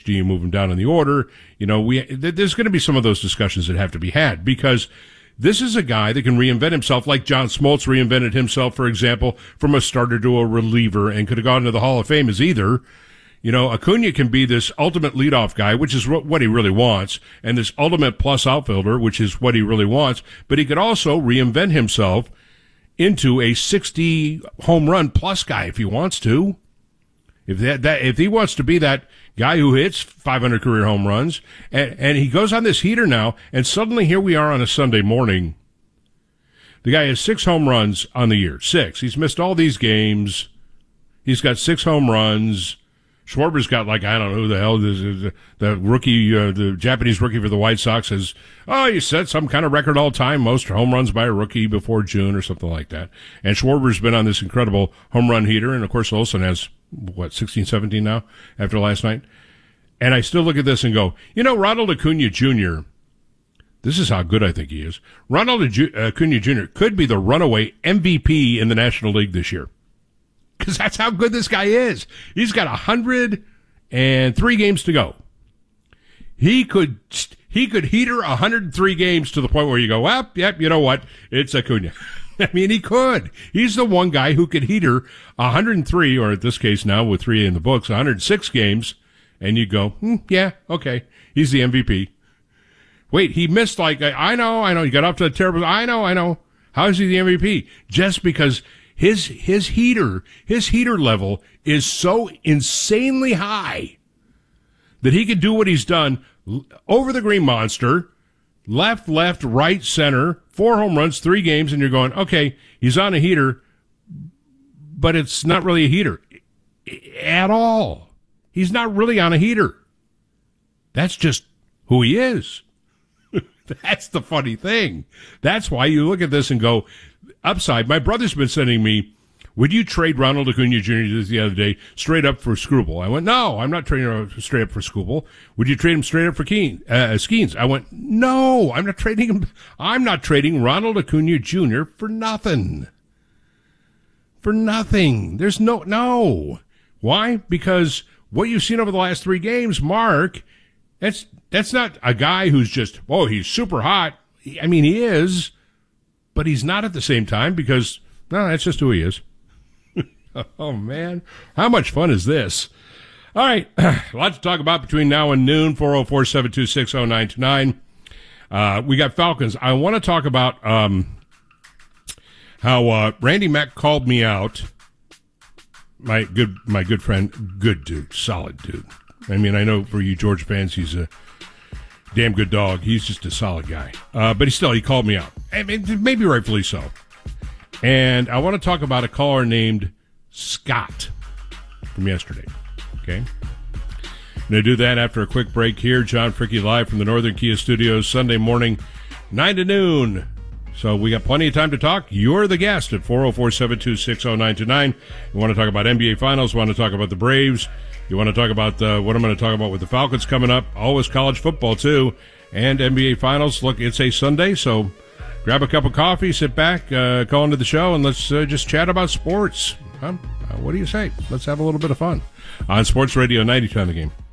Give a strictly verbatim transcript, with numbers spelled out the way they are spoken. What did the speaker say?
Do you move him down in the order? You know, we there's going to be some of those discussions that have to be had because this is a guy that can reinvent himself like John Smoltz reinvented himself, for example, from a starter to a reliever and could have gone to the Hall of Fame as either. You know, Acuna can be this ultimate leadoff guy, which is what he really wants, and this ultimate plus outfielder, which is what he really wants, but he could also reinvent himself into a sixty home run plus guy if he wants to. If that, that if he wants to be that guy who hits five hundred career home runs, and, and he goes on this heater now, and suddenly here we are on a Sunday morning. The guy has six home runs on the year. Six. He's missed all these games. He's got six home runs. Schwarber's got like, I don't know who the hell this is, the, the rookie, uh, the Japanese rookie for the White Sox has, oh, he set some kind of record all time, most home runs by a rookie before June or something like that. And Schwarber's been on this incredible home run heater. And of course, Olsen has, what, sixteen, seventeen now after last night. And I still look at this and go, you know, Ronald Acuna Junior, this is how good I think he is. Ronald Acuna Junior could be the runaway M V P in the National League this year. Because that's how good this guy is. He's got one hundred three games to go. He could he could heater one hundred three games to the point where you go, well, yep, you know what? It's Acuna. I mean, he could. He's the one guy who could heater one hundred three, or in this case now with three in the books, one hundred six games, and you go, hmm, yeah, okay, he's the M V P. Wait, he missed like, I know, I know, he got up to a terrible, I know, I know. How is he the M V P? Just because His his heater, his heater level is so insanely high that he can do what he's done over the Green Monster, left, left, right, center, four home runs, three games, and you're going, okay, he's on a heater, but it's not really a heater at all. He's not really on a heater. That's just who he is. That's the funny thing. That's why you look at this and go, upside. My brother's been sending me, would you trade Ronald Acuna Junior the other day straight up for Screwball? I went, no, I'm not trading him straight up for Screwball. Would you trade him straight up for Keen, uh, Skeens? I went, no, I'm not trading him. I'm not trading Ronald Acuna Junior for nothing. For nothing. There's no, no. Why? Because what you've seen over the last three games, Mark, that's, that's not a guy who's just, oh, he's super hot. I mean, he is. But he's not at the same time because, no, that's just who he is. Oh, man. How much fun is this? All right. A lot to talk about between now and noon, four oh four, seven two six, oh nine two nine. Uh, we got Falcons. I want to talk about um, how uh, Randy Mack called me out. My good my good friend, good dude, solid dude. I mean, I know for you Georgia fans, he's a damn good dog. He's just a solid guy. Uh, but he still, he called me out. I mean, maybe rightfully so. And I want to talk about a caller named Scott from yesterday. Okay? I'm going to do that after a quick break here. John Fricky live from the Northern Kia Studios, Sunday morning, nine to noon. So we got plenty of time to talk. You're the guest at four oh four, seven two six, oh nine two nine. You want to talk about N B A Finals, want to talk about the Braves. You want to talk about uh, what I'm going to talk about with the Falcons coming up. Always college football, too. And N B A Finals. Look, it's a Sunday, so grab a cup of coffee, sit back, uh, call into the show, and let's uh, just chat about sports. Huh? Uh, what do you say? Let's have a little bit of fun on Sports Radio ninety-two on the Game.